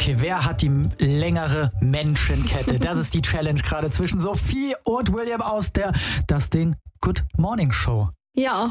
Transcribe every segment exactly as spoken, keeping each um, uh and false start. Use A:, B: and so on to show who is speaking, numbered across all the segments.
A: Okay, wer hat die längere Menschenkette? Das ist die Challenge gerade zwischen Sophie und William aus der Das Ding Good Morning Show.
B: Ja.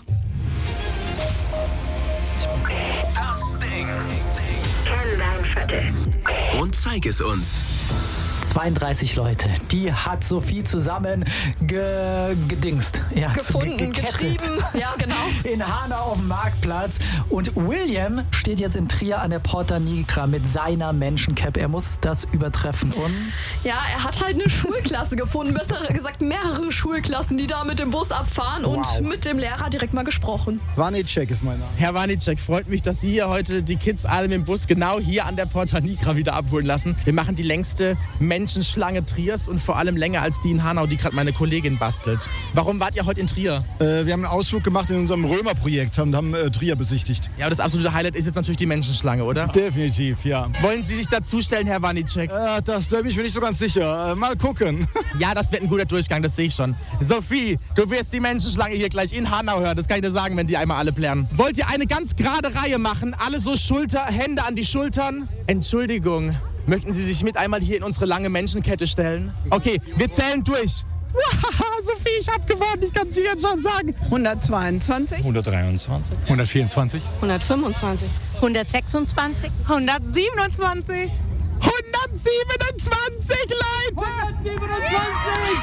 C: Das Ding.
D: Kenn dein Viertel.
C: Und zeig es uns.
A: zweiunddreißig Leute, die hat Sophie zusammen ge gedingst. Ja,
B: Gefunden,
A: ge gekettet.
B: getrieben. Ja, genau.
A: In Hanau auf dem Marktplatz. Und William steht jetzt in Trier an der Porta Nigra mit seiner Menschencap. Er muss das übertreffen. Und
B: Ja, er hat halt eine Schulklasse gefunden. Besser gesagt, mehrere Schulklassen, die da mit dem Bus abfahren.
A: Wow.
B: Und mit dem Lehrer direkt mal gesprochen.
E: Wanicek ist mein Name.
F: Herr Wanicek, freut mich, dass Sie hier heute die Kids alle mit dem Bus genau hier an der Porta Nigra wieder abholen lassen. Wir machen die längste Menschenschlange Triers und vor allem länger als die in Hanau, die gerade meine Kollegin bastelt. Warum wart ihr heute in Trier?
E: Äh, wir haben einen Ausflug gemacht in unserem Römer-Projekt und haben äh, Trier besichtigt.
F: Ja, aber das absolute Highlight ist jetzt natürlich die Menschenschlange, oder?
E: Definitiv, ja.
F: Wollen Sie sich dazustellen, Herr Wanicek?
E: Äh, das bin ich mir nicht so ganz sicher. Äh, mal gucken.
F: Ja, das wird ein guter Durchgang, das sehe ich schon. Sophie, du wirst die Menschenschlange hier gleich in Hanau hören. Das kann ich dir sagen, wenn die einmal alle plären. Wollt ihr eine ganz gerade Reihe machen? Alle so Schulter, Hände an die Schultern? Entschuldigung, möchten Sie sich mit einmal hier in unsere lange Menschenkette stellen? Okay, wir zählen durch. Sophie, ich hab gewonnen, ich kann es dir jetzt schon sagen.
G: hundertzweiundzwanzig,
H: hundertdreiundzwanzig,
I: hundertvierundzwanzig,
G: hundertfünfundzwanzig,
D: hundertsechsundzwanzig,
G: hundertsiebenundzwanzig,
F: hundertsiebenundzwanzig, Leute!
G: hundertsiebenundzwanzig!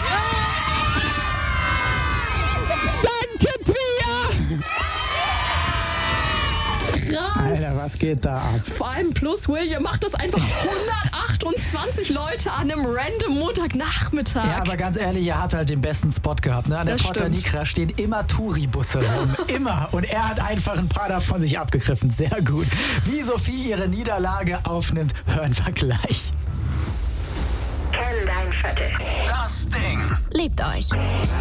F: Danke, Trier!
B: Krass.
A: Alter, was geht da ab?
B: Vor allem plus William macht das einfach hundertachtundzwanzig Leute an einem random Montagnachmittag.
A: Ja, aber ganz ehrlich, er hat halt den besten Spot gehabt. Ne? An der
B: Das
A: Porta
B: stimmt.
A: Nigra stehen immer Touribusse rum. Immer. Und er hat einfach ein paar davon sich abgegriffen. Sehr gut. Wie Sophie ihre Niederlage aufnimmt, hören wir gleich.
D: Kenn dein Viertel.
C: Das Ding.
D: Liebt euch.